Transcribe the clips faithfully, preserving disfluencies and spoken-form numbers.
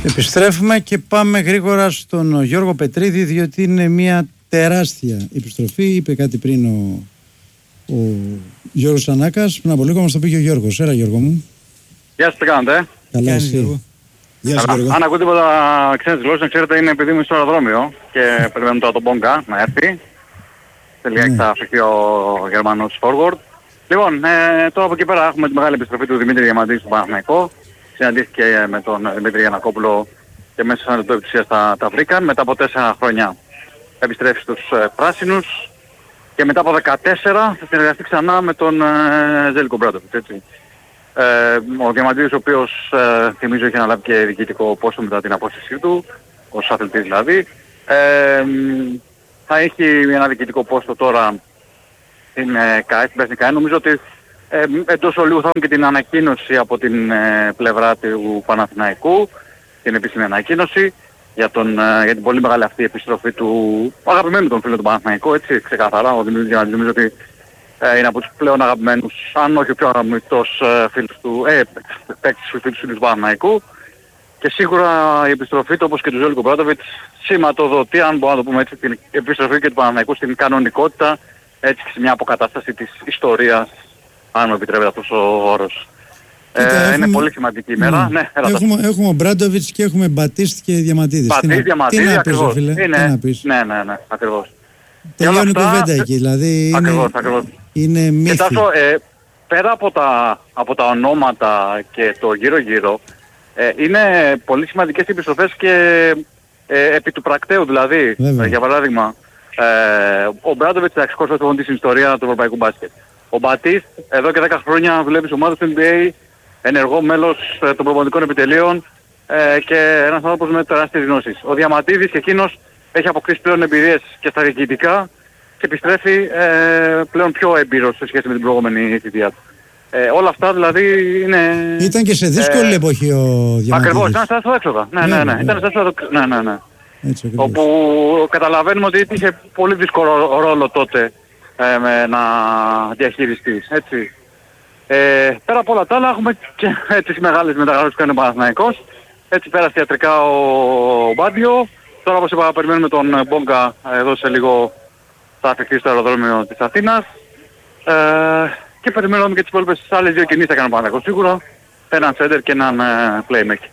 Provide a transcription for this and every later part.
Επιστρέφουμε και πάμε γρήγορα στον Γιώργο Πετρίδη, διότι είναι μια τεράστια επιστροφή. Είπε κάτι πριν ο, ο Γιώργος Ανάκας. Πριν από λίγο μας το πήγε ο Γιώργος. Έλα Γιώργο μου. Γεια σας, τι κάνετε. Ε? Καλά εσύ. Γεια σας Γιώργο. Αν ακούτε τίποτα ξένες γλώσσες, ξέρετε είναι επειδή είμαι στο αεροδρόμιο και περιμένουμε τώρα τον Μπόγκα να έρθει. Τελικά ναι. Θα αφηθεί ο Γερμανός forward. Λοιπόν, ε, τώρα από εκεί πέρα έχουμε τη μεγάλη επιστροφή του Δημήτρη Διαμαντίδη στον Παναθηναϊκό. Συναντήθηκε με τον Δημήτρη Γιαννακόπουλο και μέσα σε ένα λεπτό επιτυχίας τα, τα βρήκαν. Μετά από τέσσερα χρόνια επιστρέφει στους ε, πράσινους και μετά από δεκατέσσερα θα συνεργαστεί ξανά με τον ε, Ζέλικο Μπράντοβιτς, έτσι. Ε, ο Διαμαντίδης ο οποίος ε, θυμίζω είχε αναλάβει και διοικητικό πόστο μετά την απόστασή του, ως αθλητής δηλαδή. Ε, θα έχει ένα διοικητικό πόστο τώρα στην ε, ΚΑΕ, στην Πέσνη ΚΑΕ. Νομίζω ότι ε, εντός ολίγου θα έχουμε και την ανακοίνωση από την ε, πλευρά του Παναθηναϊκού, την επίσημη ανακοίνωση για, τον, ε, για την πολύ μεγάλη αυτή επιστροφή του αγαπημένου των φίλων του Παναθηναϊκού, έτσι ξεκαθαρά. Ο Δημήτρης Διαμαντίδης νομίζω ότι ε, είναι από τους πλέον αγαπημένους, αν όχι ο πιο αγαπημένος ε, φίλος του, ε, παίκτης του φίλους του Παναθηναϊκού. Και σίγουρα η επιστροφή του όπως και του Ζέλικο Μπράντοβιτς σηματοδοτεί, αν μπορούμε να το πούμε έτσι, την επιστροφή και του Παναθηναϊκού στην κανονικότητα, έτσι και σε μια αποκατάσταση της ιστορίας, αν μου επιτρέπετε αυτός ο όρος. Κοίτα, ε, έχουμε... Είναι πολύ σημαντική ημέρα. Ναι, ναι, έχουμε, έχουμε Μπράντοβιτς και έχουμε Μπατίστ και Διαμαντίδης. Μπατίστ, Διαμαντίδη, ακριβώς. Φίλε, είναι, τι να πεις. Ναι, ναι, ναι, ακριβώς. Τελειώνει η κουβέντα εκεί, δηλαδή είναι, ακριβώς, ακριβώς. είναι μύθι. Και Τάσο, ε, πέρα από τα, από τα ονόματα και το γύρω-γύρω, ε, είναι πολύ σημαντικές οι επιστροφές και ε, επί του πρακτέου, δηλαδή, ε, για παράδειγμα, ε, ο Μπράντοβιτς θα εξακολουθεί στην ιστορία του ευρωπαϊκού μπάσκετ. Ο Μπατίστ εδώ και δέκα χρόνια βλέπει ομάδες του N B A, ενεργό μέλος ε, των προπονητικών επιτελείων ε, και ένας άνθρωπος με τεράστιες γνώσεις. Ο Διαμαντίδης και εκείνος έχει αποκτήσει πλέον εμπειρίες και στα διοικητικά και επιστρέφει ε, πλέον πιο έμπειρος σε σχέση με την προηγούμενη θητεία του. Ε, όλα αυτά δηλαδή είναι... Ήταν και σε δύσκολη ε, εποχή ο Διαμαντίδης. Ακριβώς, ήταν στα έξοδα. Ναι, ναι, ναι, ναι. Ήταν στα ναι, ναι, ναι. Έτσι, όπου καταλαβαίνουμε ότι είχε πολύ δύσκολο ρόλο τότε ε, με να διαχειριστείς, έτσι. Ε, πέρα από όλα τα άλλα έχουμε και ε, τις μεγάλες μεταγραφές που κάνει ο Παναθηναϊκός. Έτσι πέρασε ιατρικά ο Μπάντιο. Τώρα όπως είπα περιμένουμε τον Μπόγκα εδώ σε λίγο θα αφηχθεί στο αεροδρόμιο της Αθήνας. Ε, και περιμένουμε και τις υπόλοιπες άλλες δύο κινήσεις θα κάνει ο Παναθηναϊκός σίγουρα. Έναν σέντερ και έναν ε, playmaker.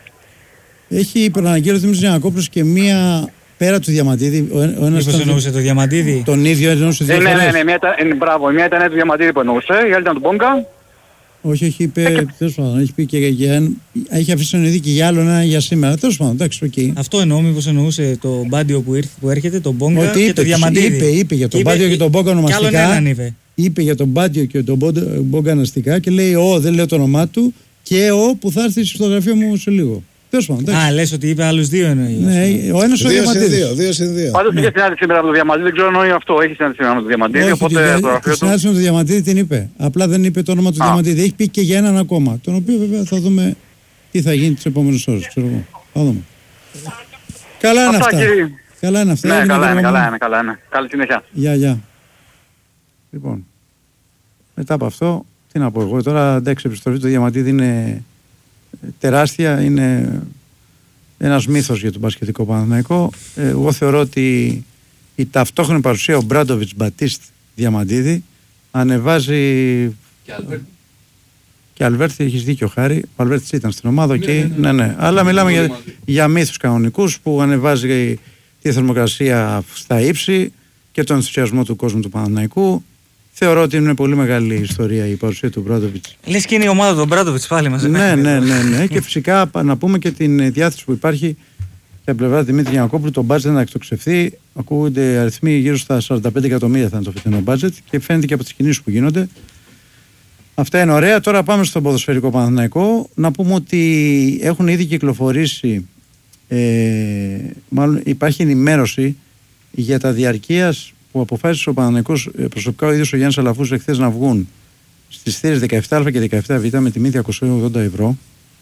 Έχει προαναγγείλει ο Δημήτρης Γιαννακόπουλος και μία πέρα του Διαμαντίδη. Ο, ο ένας Μήπως εννοούσε το Διαμαντίδη. Τον ίδιο εννοούσε δύο ε, φορές. Ναι, ναι, ναι, μία ήταν, ε, μπράβο, μία ήταν του Διαμαντίδη που εννοούσε, η άλλη ήταν του Μπόγκα. Όχι, όχι, είπε, ε, τέλος πάντων, έχει πει και για, έχει αφήσει να δει και για άλλο ένα για σήμερα. Τέλος πάντων, εντάξει, οκ. Okay. Αυτό εννοώ, μήπως εννοούσε το Μπάντιο που, ήρθε, που έρχεται, τον Μπόγκα και είπε, το Διαμαντίδη. Είπε, είπε για τον Μπάντιο και τον Μπόγκα ονομαστικά. Κι άλλον έναν είπε. Είπε για τον Μπάντιο και τον Μπόγκα ονομαστικά και λέει, ο, δεν λέω το όνομά του και ο που θα έρθει στο γραφείο μου σε λίγο. Α, λες ότι είπε άλλους δύο εννοεί. Ναι, ο ένας ο Διαμαντίδης. Δύο συν δύο. Πάντως είχε συνάντηση σήμερα με τον Διαμαντίδη, δεν ξέρω εννοεί αυτό. Έχει συνάντηση σήμερα με τον Διαμαντίδη, οπότε το γραφείο του. Η συνάντηση με τον Διαμαντίδη την είπε. Απλά δεν είπε το όνομα του Διαμαντίδη. Έχει πει και για έναν ακόμα. Τον οποίο βέβαια θα δούμε τι θα γίνει τις επόμενες ώρες. Ξέρω εγώ. Θα δούμε. Καλά είναι αυτά. Καλά είναι αυτά. Ναι, καλά είναι, καλά είναι, καλά είναι. Καλή συνέχεια. Γεια, γεια. Λοιπόν, μετά από αυτό, τι να πω εγώ τώρα, εντάξει, η επιστροφή του Διαμαντίδη είναι τεράστια, είναι ένας μύθος για τον μπασκετικό Παναθηναϊκό. Ε, εγώ θεωρώ ότι η ταυτόχρονη παρουσία ο Μπράντοβιτς, Μπατίστ, Διαμαντίδη ανεβάζει και Αλβέρτη. Και Αλβέρτη, έχεις δίκιο Χάρη, ο Αλβέρτης ήταν στην ομάδα, okay. ναι, ναι, ναι. ναι, ναι. Αλλά μιλάμε για, για μύθους κανονικούς που ανεβάζει τη θερμοκρασία στα ύψη και τον ενθουσιασμό του κόσμου του Παναθηναϊκού. Θεωρώ ότι είναι πολύ μεγάλη ιστορία η παρουσία του Μπράντοβιτς. Λες και είναι η ομάδα του Μπράντοβιτς πάλι μαζί. Ναι, ναι, ναι, ναι. Και φυσικά να πούμε και την διάθεση που υπάρχει από πλευρά του Δημήτρη Γιαννακόπουλου, το μπάτζετ να εκτοξευθεί. Ακούγονται αριθμοί γύρω στα σαράντα πέντε εκατομμύρια θα είναι το φετινό μπάτζετ και φαίνεται και από τις κινήσεις που γίνονται. Αυτά είναι ωραία. Τώρα πάμε στο ποδοσφαιρικό Παναθηναϊκό. Να πούμε ότι έχουν ήδη κυκλοφορήσει, ε, μάλλον υπάρχει ενημέρωση για τα διαρκείας που αποφάσισε ο Παναθηναϊκός, προσωπικά ο ίδιος ο Γιάννης Αλαφούς εχθές, να βγουν στις θύρες δεκαεπτά α και δεκαεπτά β με τιμή διακόσια ογδόντα ευρώ.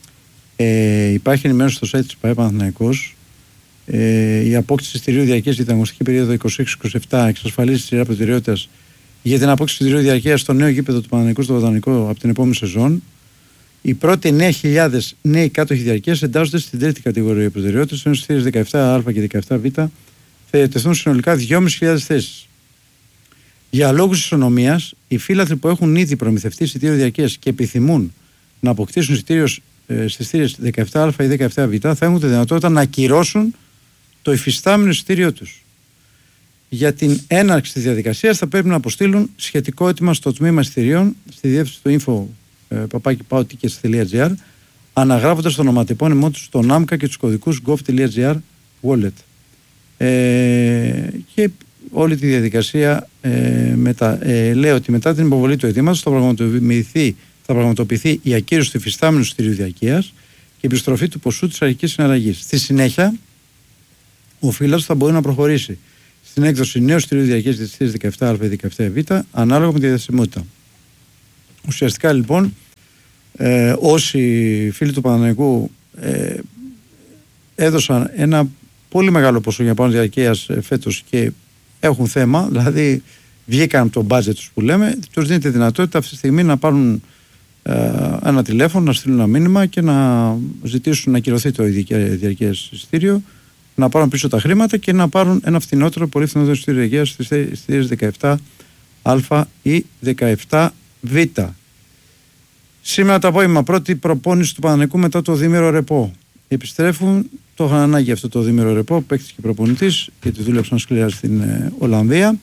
Ε, υπάρχει ενημέρωση στο site της ΠΑΕ Παναθηναϊκός. Ε, η απόκτηση εισιτηρίου διαρκείας για την αγωνιστική περίοδο είκοσι έξι είκοσι επτά εξασφαλίζει τη σειρά προτεραιότητας για την απόκτηση εισιτηρίου διαρκείας στο νέο γήπεδο του Παναθηναϊκού στο Βοτανικό από την επόμενη σεζόν. Οι πρώτοι εννέα χιλιάδες νέοι κάτοχοι διαρκείας εντάσσονται στην τρίτη κατηγορία προτεραιότητας, ενώ στις θύρες δεκαεπτά α και δεκαεπτά β θα διατεθούν συνολικά δυόμισι χιλιάδες θέσεις. Για λόγους ισονομίας, οι φύλαθλοι που έχουν ήδη προμηθευτεί εισιτήριο διαρκείας και επιθυμούν να αποκτήσουν εισιτήριο ε, στις θύρες δεκαεπτά α ή δεκαεπτά β θα έχουν τη δυνατότητα να ακυρώσουν το υφιστάμενο εισιτήριό τους. Για την έναρξη της διαδικασίας θα πρέπει να αποστείλουν σχετικό αίτημα στο τμήμα εισιτηρίων στη διεύθυνση του info παπάκι πάω τίκετς τελεία τζι άρ, αναγράφοντας το ονοματεπώνυμό τους στον άμκα και τους κωδικούς gov.gr wallet. Ε, και όλη τη διαδικασία ε, μετα, ε, λέει ότι μετά την υποβολή του αιτήματος θα πραγματοποιηθεί, θα πραγματοποιηθεί η ακύρωση του υφιστάμενου εισιτηρίου διαρκείας και η επιστροφή του ποσού της αρχικής συναλλαγής. Στη συνέχεια, ο φύλαθλος θα μπορεί να προχωρήσει στην έκδοση νέου εισιτηρίου διαρκείας της θύρας δεκαεπτά α ή δεκαεπτά β ανάλογα με τη διαθεσιμότητα. Ουσιαστικά λοιπόν, ε, όσοι φίλοι του Παναθηναϊκού ε, έδωσαν ένα πολύ μεγάλο ποσό για πάνω διαρκείας ε, φέτος και έχουν θέμα, δηλαδή βγήκαν από το budget τους που λέμε, τους δίνεται δυνατότητα αυτή τη στιγμή να πάρουν ε, ένα τηλέφωνο, να στείλουν ένα μήνυμα και να ζητήσουν να ακυρωθεί το διαρκείας εισιτήριο, να πάρουν πίσω τα χρήματα και να πάρουν ένα φθηνότερο, πολύ φθηνότερο εισιτήριο διαρκείας στις θύρες δεκαεπτά α ή δεκαεπτά β. Σήμερα το απόγευμα, πρώτη προπόνηση του Παναθηναϊκού μετά το διήμερο ρεπό. Επιστρέφουν, το είχαν ανάγκη αυτό το διήμερο ρεπό, παίκτης και προπονητής, γιατί δούλεψαν σκληρά στην ε, Ολλανδία.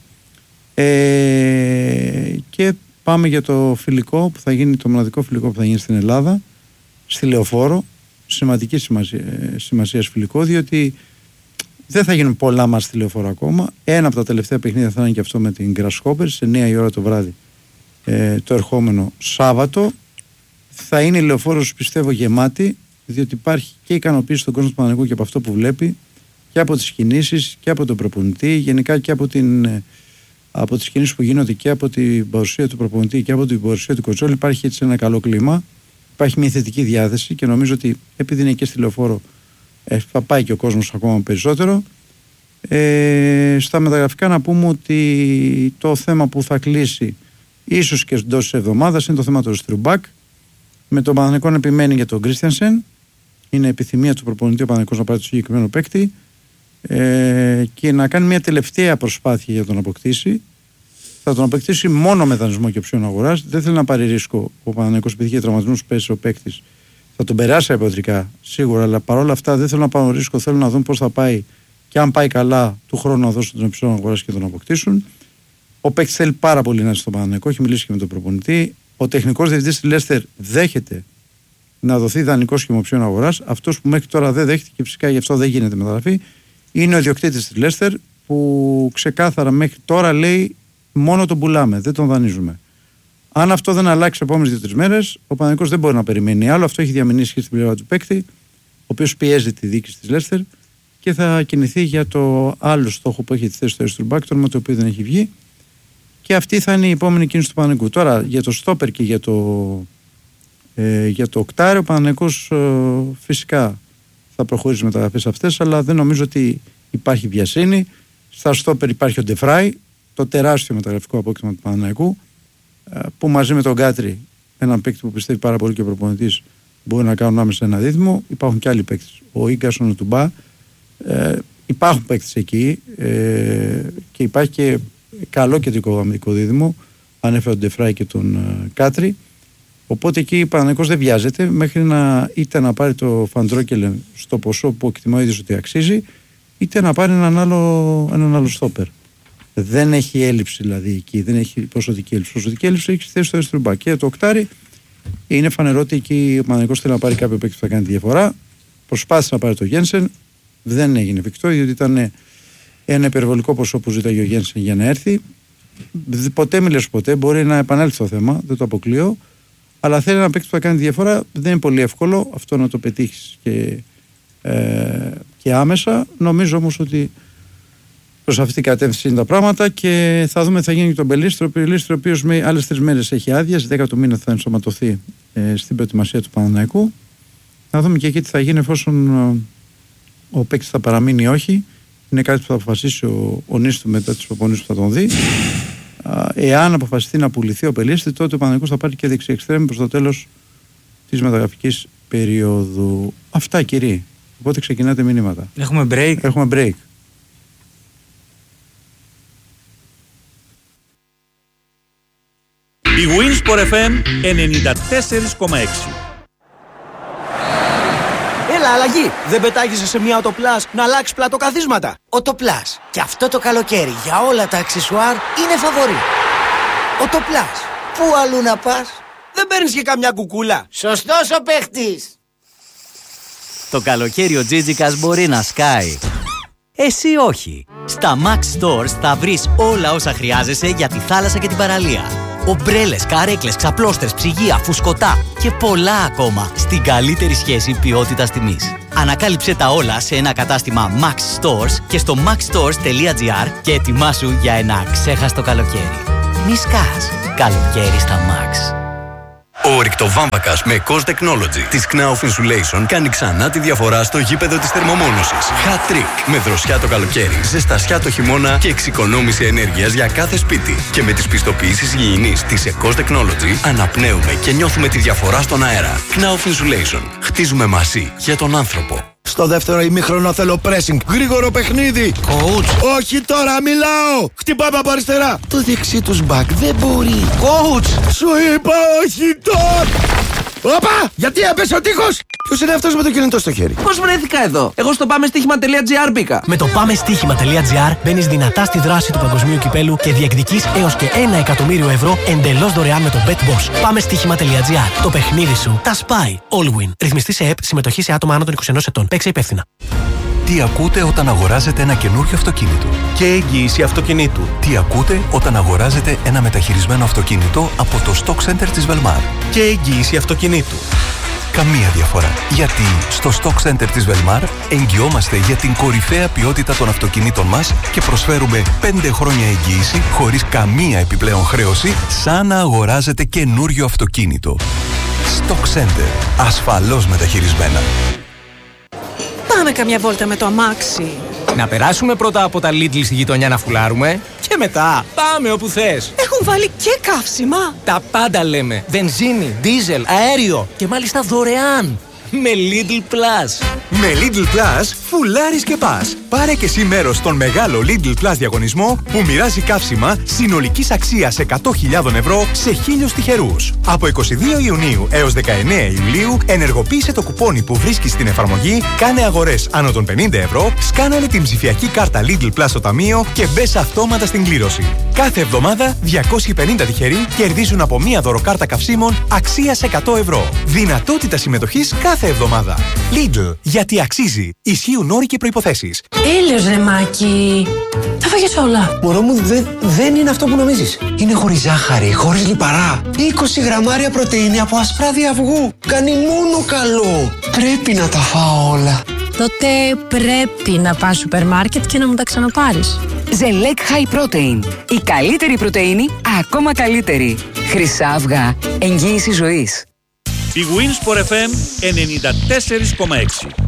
Ε, και πάμε για το φιλικό που θα γίνει, το μοναδικό φιλικό που θα γίνει στην Ελλάδα, στη Λεωφόρο. Σημαντική σημασία, σημασία φιλικό, διότι δεν θα γίνουν πολλά μας στη Λεωφόρο ακόμα. Ένα από τα τελευταία παιχνίδια θα είναι και αυτό με την Grasshoppers σε εννιά η ώρα το βράδυ ε, το ερχόμενο Σάββατο. Θα είναι η Λεωφόρος, πιστεύω, γεμάτη, διότι υπάρχει και ικανοποίηση στον κόσμο του Παναθηναϊκού και από αυτό που βλέπει και από τις κινήσεις και από τον προπονητή, γενικά και από, την, από τις κινήσεις που γίνονται και από την παρουσία του προπονητή και από την παρουσία του Κοτσόλη. Υπάρχει έτσι ένα καλό κλίμα, υπάρχει μια θετική διάθεση και νομίζω ότι επειδή είναι και στη Λεωφόρο ε, θα πάει και ο κόσμος ακόμα περισσότερο. Ε, στα μεταγραφικά να πούμε ότι το θέμα που θα κλείσει ίσως και εντός της εβδομάδας είναι το θέμα του Στρουμπάκ. Με τον Παναθηναϊκό να επιμένει για τον Κρίστιανσεν. Είναι επιθυμία του προπονητή ο Παναθηναϊκός να πάρει το συγκεκριμένο παίκτη ε, και να κάνει μια τελευταία προσπάθεια για τον αποκτήσει. Θα τον αποκτήσει μόνο με δανεισμό και οψιόν αγοράς. Δεν θέλει να πάρει ρίσκο ο Παναθηναϊκός, επειδή είχε τραυματισμούς πέσει ο παίκτης. Θα τον περάσει αποδρικά σίγουρα, αλλά παρόλα αυτά δεν θέλουν να πάρουν ρίσκο. Θέλουν να δουν πώς θα πάει και αν πάει καλά του χρόνου να δώσουν τον οψιόν αγοράς και τον αποκτήσουν. Ο παίκτης θέλει πάρα πολύ να είναι στον Παναθηναϊκό, έχει μιλήσει και με τον προπονητή. Ο τεχνικός διευθυντής της Λέστερ δέχεται να δοθεί δανεικός και με οψιόν αγοράς. Αυτός που μέχρι τώρα δεν δέχεται και φυσικά γι' αυτό δεν γίνεται μεταγραφή είναι ο ιδιοκτήτης της Λέστερ, που ξεκάθαρα μέχρι τώρα λέει μόνο τον πουλάμε, δεν τον δανείζουμε. Αν αυτό δεν αλλάξει τις επόμενες δύο-τρεις μέρες, ο Παναθηναϊκός δεν μπορεί να περιμένει άλλο. Αυτό έχει διαμηνήσει και στην πλευρά του παίκτη, ο οποίος πιέζει τη διοίκηση της Λέστερ και θα κινηθεί για το άλλο στόχο που έχει τη θέση του Αριστρουμπάκ, το όνομα το οποίο δεν έχει βγει. Και αυτή θα είναι η επόμενη κίνηση του Παναθηναϊκού. Τώρα για το στόπερ και για το, ε, για το οκτάριο, ο Παναθηναϊκός ε, φυσικά θα προχωρήσει με τα μεταγραφές αυτές, αλλά δεν νομίζω ότι υπάρχει βιασύνη. Στα στόπερ υπάρχει ο Ντεφράι, το τεράστιο μεταγραφικό απόκτημα του Παναθηναϊκού, ε, που μαζί με τον Κάτρι, έναν παίκτη που πιστεύει πάρα πολύ και ο προπονητής, μπορεί να κάνουν άμεσα ένα δίδυμο. Υπάρχουν και άλλοι παίκτες. Ο Ίγκασον, ο Τουμπά. Ε, υπάρχουν παίκτες εκεί ε, και υπάρχει και καλό κεντρικό αμυντικό δίδυμο. Ανέφερε τον Ντεφράι και τον uh, Κάτρι. Οπότε εκεί ο Παναθηναϊκός δεν βιάζεται μέχρι να είτε να πάρει το Φαντρόκελεν στο ποσό που εκτιμά ο ίδιος ότι αξίζει, είτε να πάρει έναν άλλο, έναν άλλο στόπερ. Δεν έχει έλλειψη δηλαδή εκεί, δεν έχει ποσοτική έλλειψη. Ποσοτική έλλειψη έχει στη θέση του Αριστρουμπά. Και το οκτάρι είναι φανερό ότι εκεί ο Παναθηναϊκός θέλει να πάρει κάποιο παίκτη που θα κάνει τη διαφορά. Προσπάθησε να πάρει το Γένσεν, δεν έγινε εφικτό, διότι ήταν ένα υπερβολικό ποσό που ζητάει ο Γένσεν για να έρθει. Ποτέ μιλες ποτέ, μπορεί να επανέλθει το θέμα, δεν το αποκλείω. Αλλά θέλει να παίξει που θα κάνει διαφορά. Δεν είναι πολύ εύκολο αυτό να το πετύχει και, ε, και άμεσα. Νομίζω όμως ότι προς αυτή την κατεύθυνση είναι τα πράγματα και θα δούμε τι θα γίνει και τον Πελίστρο. Ο Πελίστρο, ο οποίος με άλλες τρεις μέρες έχει άδεια, στις δέκα του μήνα θα ενσωματωθεί ε, στην προετοιμασία του Παναθηναϊκού. Θα δούμε και εκεί τι θα γίνει εφόσον ε, ο παίκτης θα παραμείνει ή όχι. Είναι κάτι που θα αποφασίσει ο, ο Νίστου μετά τις προπονήσεις που θα τον δει. Εάν αποφασιστεί να πουληθεί ο Πελίστη, τότε ο Παναθηναϊκός θα πάρει και δεξιεξτρέμ προς το τέλος της μεταγραφικής περίοδου. Αυτά, κύριε. Οπότε ξεκινάτε μηνύματα. Έχουμε break. Έχουμε break. Η Winsport εφ εμ ενενήντα τέσσερα κόμμα έξι. Έλα, αλλαγή! Δεν πετάγεσαι σε μια Autoplus να αλλάξει πλατοκαθίσματα. Autoplus. Και αυτό το καλοκαίρι για όλα τα αξεσουάρ είναι φαβορί. Autoplus. Πού αλλού να πας? Δεν παίρνεις και καμιά κουκούλα. Σωστός ο παίχτης. Το καλοκαίρι ο Τζίτζικας μπορεί να σκάει. Εσύ όχι. Στα Max Stores θα βρεις όλα όσα χρειάζεσαι για τη θάλασσα και την παραλία. Ομπρέλες, καρέκλες, ξαπλώστρες, ψυγεία, φουσκωτά και πολλά ακόμα στην καλύτερη σχέση ποιότητας τιμής. Ανακάλυψε τα όλα σε ένα κατάστημα Max Stores και στο maxstores τελεία gr και ετοιμάσου για ένα αξέχαστο καλοκαίρι. Μη σκάς. Καλοκαίρι στα Max. Ο ρηκτοβάμβακας με Cos Technology της Knauf Insulation κάνει ξανά τη διαφορά στο γήπεδο της θερμομόνωσης. Hat trick με δροσιά το καλοκαίρι, ζεστασιά το χειμώνα και εξοικονόμηση ενέργειας για κάθε σπίτι. Και με τις πιστοποιήσεις υγιεινής της Cos Technology αναπνέουμε και νιώθουμε τη διαφορά στον αέρα. Knauf Insulation. Χτίζουμε μαζί για τον άνθρωπο. Στο δεύτερο ημίχρονο θέλω pressing. Γρήγορο παιχνίδι. Coach. Όχι τώρα, μιλάω. Χτυπάμε από αριστερά. Το δεξί τους μπακ δεν μπορεί. Coach. Σου είπα όχι τώρα. Όπα! Γιατί έπεσε ο τείχος! Ποιος είναι αυτός με το κινητό στο χέρι? Πώς βρέθηκα εδώ? Εγώ στο πάμε στοίχημα τελεία τζι άρ μπήκα. Με το πάμε στοίχημα τελεία τζι άρ μπαίνεις δυνατά στη δράση του παγκοσμίου κυπέλου και διεκδικείς έως και ένα εκατομμύριο ευρώ εντελώς δωρεάν με το BetBoss. Πάμε στοίχημα τελεία τζι άρ. Το παιχνίδι σου τα σπάει. All win. Ρυθμιστή σε ΕΠ, συμμετοχή σε άτομα άνω των είκοσι ενός ετών. Παίξε υπεύθυνα. Τι ακούτε όταν αγοράζετε ένα καινούριο αυτοκίνητο? Και εγγύηση αυτοκινήτου. Τι ακούτε όταν αγοράζετε ένα μεταχειρισμένο αυτοκίνητο από το Stock Center της Velmar? Και εγγύηση αυτοκινήτου. Καμία διαφορά. Γιατί στο Stock Center της Velmar εγγυόμαστε για την κορυφαία ποιότητα των αυτοκινήτων μας και προσφέρουμε πέντε χρόνια εγγύηση χωρίς καμία επιπλέον χρέωση, σαν να αγοράζετε καινούριο αυτοκίνητο. Stock Center. Ασφαλώς μεταχειρισμένα. Πάμε καμιά βόλτα με το αμάξι. Να περάσουμε πρώτα από τα Lidl στη γειτονιά να φουλάρουμε και μετά πάμε όπου θες. Έχουν βάλει και καύσιμα. Τα πάντα λέμε. Βενζίνη, δίζελ, αέριο και μάλιστα δωρεάν. Με Lidl Plus. Με Lidl Plus φουλάρεις και πας. Πάρε και εσύ μέρος στον μεγάλο Lidl Plus διαγωνισμό που μοιράζει καύσιμα συνολικής αξίας εκατό χιλιάδες ευρώ σε χίλιους τυχερούς. Από εικοστή δεύτερη Ιουνίου έως δεκαεννέα Ιουλίου ενεργοποίησε το κουπόνι που βρίσκεις στην εφαρμογή, κάνε αγορές άνω των πενήντα ευρώ, σκάναρε την ψηφιακή κάρτα Lidl Plus στο ταμείο και μπες αυτόματα στην κλήρωση. Κάθε εβδομάδα διακόσιοι πενήντα τυχεροί κερδίζουν από μία δωροκάρτα καυσίμων αξίας εκατό ευρώ. Δυνατότητα συμμετοχής κάθε εβδομάδα. Lidl, γιατί αξίζει. Ισχύουν όροι και προϋποθέσεις. Έλεος ρε Μάκη. Τα φάγες όλα. Μωρό μου, δεν, δεν είναι αυτό που νομίζεις. Είναι χωρίς ζάχαρη, χωρίς λιπαρά. είκοσι γραμμάρια πρωτεΐνη από ασπράδι αυγού. Κάνει μόνο καλό. Πρέπει να τα φάω όλα. Τότε πρέπει να πας σούπερ μάρκετ και να μου τα ξαναπάρεις. Ζελέκ High Protein. Η καλύτερη πρωτεΐνη, ακόμα καλύτερη. Χρυσά αυγά. Εγγύηση ζωής. Η Winsport εφ εμ ενενήντα τέσσερα κόμμα έξι.